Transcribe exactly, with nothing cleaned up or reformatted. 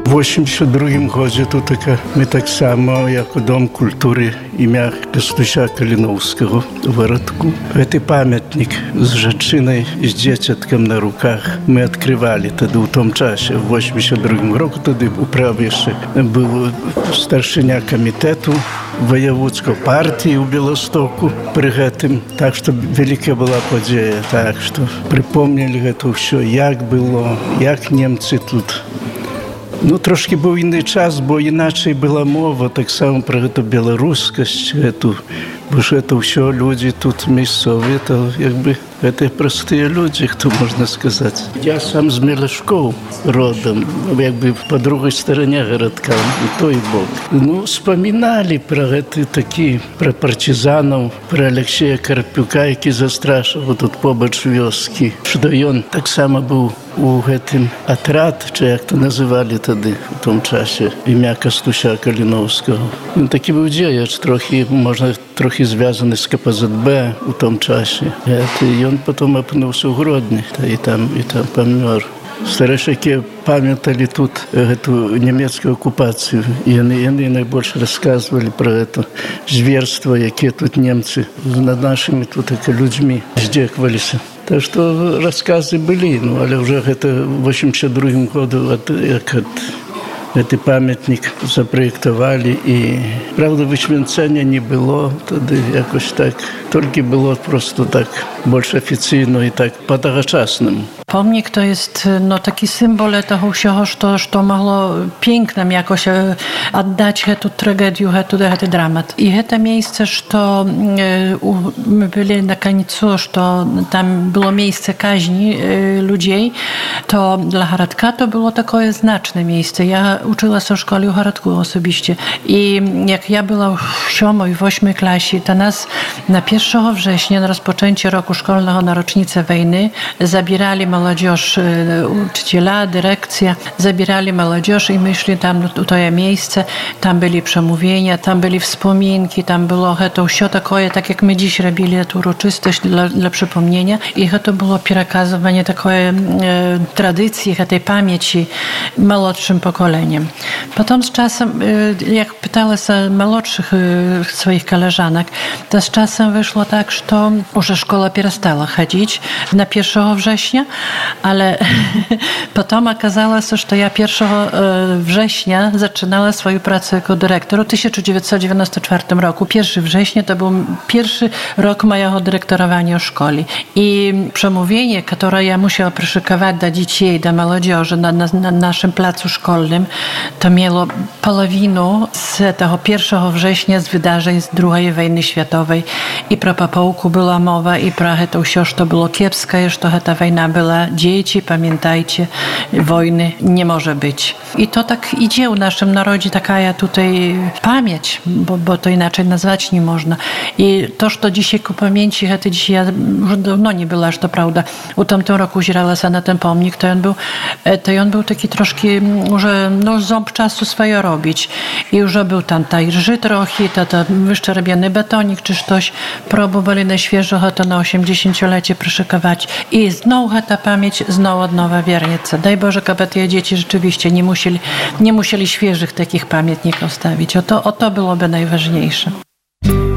W osiemdziesiątym drugim году to taka, my tak samo jako Dom Kultury imienia Kostusia Kalinowskiego w Radku. Ten pamiętnik z Rzeczynej, z dzieciątkiem na rukach my odkrywali wtedy w tym czasie. W osiemdziesiątym drugim roku wtedy uprawy jeszcze był starszynia komitetu wojewódzkiego partii w Białymstoku przy tym. Tak, że wielka była podzieja. Tak, że przypomnieli to wszystko, jak było, jak Niemcy тут. No troszkę był inny czas, bo inaczej była mowa, tak samo про tę białoruskość, etу, bo że to wszystko ludzie тут miejscowi, to jakby это простые люди, кто можно сказать. Я сам з Мелешков родом, якби по другой стороне городка, и то и бок. Ну, вспоминали про это такие, про партизанов, про Алексея Карпюка, який застрашив тут побач вёски. Що він так само був у гэтым отряд, чи як то називали тоді в тому часі, ім'я Костуся Калиновського. Він такий був діяч, трохи, можна, трохи зв'язаний з ка пе зет бе у тому часі. І він потім опинився у Гродні, і там, і там помер. Старшаки пам'ятали тут эту немецкую оккупацию. И они, они наибольше рассказывали про это зверство, какие тут немцы над нашими тут людьми здеквались. Так что рассказы были, ну, але уже это в восемьдесят другом году от, от, этот памятник запроектовали. И, правда, вичвенцення не было, тогда якось так, только было просто так, больше официально и так по-тогочасному. Pomnik to jest no, taki symbol tego всього, что, что могло pięknym jakoś oddać tę tragedię, tę dramat. I to miejsce, что my byli na końcu, что tam było miejsce kaźni ludzi, to dla Haradka to było takie znaczne miejsce. Ja uczyła się w szkole w Haradku osobiście. I jak ja była w siódmej, w ósmej klasie, to nas na pierwszego września, na rozpoczęcie roku szkolnego, na rocznicę wojny, zabierali młodzież, uczyciela, dyrekcja, zabierali młodzież i my szli tam w to miejsce, tam byli przemówienia, tam byli wspominki, tam było to wszystko takie, tak jak my dziś robili tę uroczystość dla, dla przypomnienia i to było przekazywanie takiej e, tradycji, tej pamięci młodszym pokoleniem. Potem z czasem, e, jak pytała się młodszych e, swoich koleżanek, to z czasem wyszło tak, że już szkoła przestała chodzić na pierwszego września, ale potem okazało się, że ja pierwszego września zaczynała swoją pracę jako dyrektor w tysiąc dziewięćset dziewięćdziesiątym czwartym roku. pierwszego września to był pierwszy rok mojego dyrektorowania w szkole. I przemówienie, które ja musiała przyszykować dla dzieci, dla młodzieży na, na, na naszym placu szkolnym, to miało połowinę z tego pierwszego września z wydarzeń z drugiej wojny światowej. I pro papołku była mowa, i pro to wszystko, co było kiepskie, że ta wojna była. Dzieci, pamiętajcie, wojny nie może być. I to tak idzie u naszym narodzie, taka tutaj pamięć, bo, bo to inaczej nazwać nie można. I to, że dzisiaj ku pamięci, to dzisiaj ja już dawno nie była, że to prawda. U tamtym roku uzierała się na ten pomnik, to on był, to on był taki troszkę, że no ząb czasu swoje robić. I już był tam ta rży trochę, to, to jeszcze robiony betonik czy coś. Próbowali na świeżo to na osiemdziesięciolecie przyszykować. I znowu ta pamięć, znowu od nowa wiernica. Daj Boże, aby te dzieci rzeczywiście nie musieli, nie musieli świeżych takich pamiętników stawić. O to, o to byłoby najważniejsze.